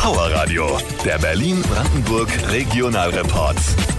Power Radio, der Berlin-Brandenburg Regionalreport.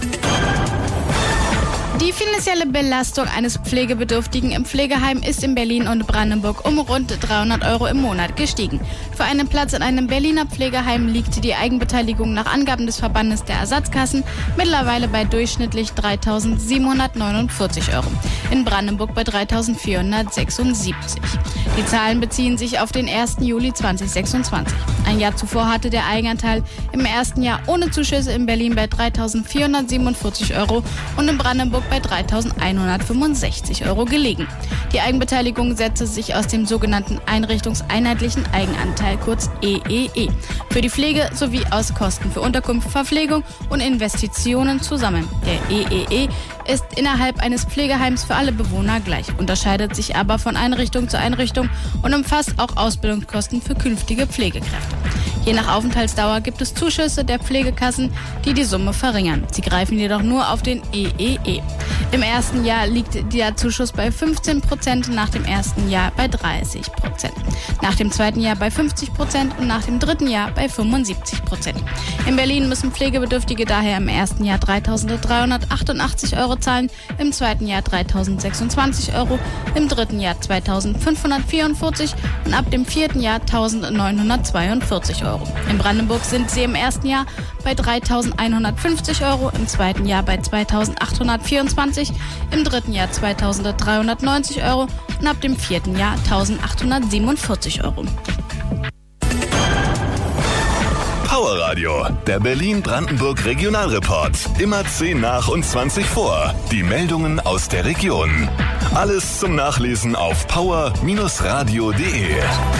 Die finanzielle Belastung eines Pflegebedürftigen im Pflegeheim ist in Berlin und Brandenburg um rund 300 € im Monat gestiegen. Für einen Platz in einem Berliner Pflegeheim liegt die Eigenbeteiligung nach Angaben des Verbandes der Ersatzkassen mittlerweile bei durchschnittlich 3.749 €. In Brandenburg bei 3.476. Die Zahlen beziehen sich auf den 1. Juli 2026. Ein Jahr zuvor hatte der Eigenanteil im ersten Jahr ohne Zuschüsse in Berlin bei 3.447 € und in Brandenburg bei 3.165 € gelegen. Die Eigenbeteiligung setze sich aus dem sogenannten Einrichtungseinheitlichen Eigenanteil, kurz EEE, für die Pflege sowie aus Kosten für Unterkunft, Verpflegung und Investitionen zusammen. Der EEE ist innerhalb eines Pflegeheims für alle Bewohner gleich, unterscheidet sich aber von Einrichtung zu Einrichtung und umfasst auch Ausbildungskosten für künftige Pflegekräfte. Je nach Aufenthaltsdauer gibt es Zuschüsse der Pflegekassen, die die Summe verringern. Sie greifen jedoch nur auf den EEE. Im ersten Jahr liegt der Zuschuss bei 15%, nach dem ersten Jahr bei 30%, nach dem zweiten Jahr bei 50% und nach dem dritten Jahr bei 75%. In Berlin müssen Pflegebedürftige daher im ersten Jahr 3.388 € zahlen, im zweiten Jahr 3.026 €, im dritten Jahr 2.544 und ab dem vierten Jahr 1.942 €. In Brandenburg sind sie im ersten Jahr bei 3.150 €, im zweiten Jahr bei 2.824, im dritten Jahr 2.390 € und ab dem vierten Jahr 1.847 €. Power Radio, der Berlin-Brandenburg Regionalreport. Immer 10 nach und 20 vor. Die Meldungen aus der Region. Alles zum Nachlesen auf power-radio.de.